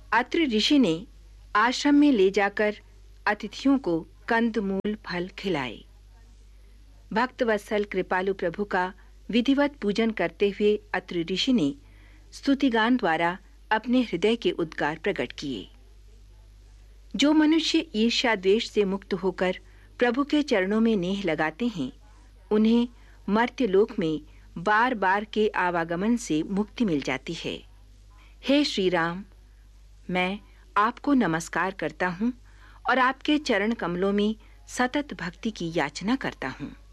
अत्रि ऋषि ने आश्रम में ले जाकर अतिथियों को कंदमूल फल खिलाए। भक्त वत्सल कृपालु प्रभु का विधिवत पूजन करते हुए अत्रि ऋषि ने स्तुतिगान द्वारा अपने हृदय के उद्गार प्रकट किए। जो मनुष्य ईर्ष्या द्वेष से मुक्त होकर प्रभु के चरणों में नेह लगाते हैं, उन्हें मर्त्यलोक में बार-बार के आवागमन से मुक्ति मिल जाती है। हे श्री राम, मैं आपको नमस्कार करता हूँ और आपके चरण कमलों में सतत भक्ति की याचना करता हूँ।